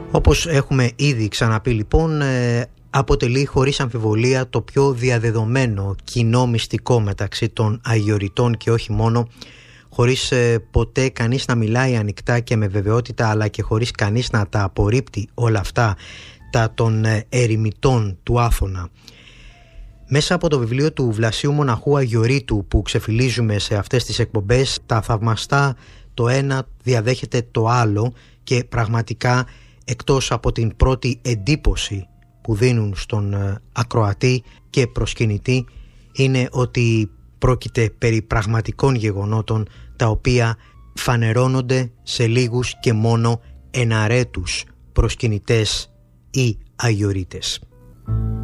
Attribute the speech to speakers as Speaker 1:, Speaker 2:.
Speaker 1: Όπως έχουμε ήδη ξαναπεί λοιπόν, αποτελεί χωρίς αμφιβολία το πιο διαδεδομένο κοινό μυστικό μεταξύ των Αγιοριτών και όχι μόνο, χωρίς ποτέ κανείς να μιλάει ανοιχτά και με βεβαιότητα, αλλά και χωρίς κανείς να τα απορρίπτει όλα αυτά τα των ερημιτών του Άθωνα. Μέσα από το βιβλίο του Βλασίου Μοναχού Αγιορείτου που ξεφυλίζουμε σε αυτές τις εκπομπές, τα θαυμαστά το ένα διαδέχεται το άλλο και πραγματικά, εκτός από την πρώτη εντύπωση που δίνουν στον ακροατή και προσκυνητή, είναι ότι πρόκειται περί πραγματικών γεγονότων τα οποία φανερώνονται σε λίγους και μόνο εναρέτους προσκυνητές ή αγιορείτες.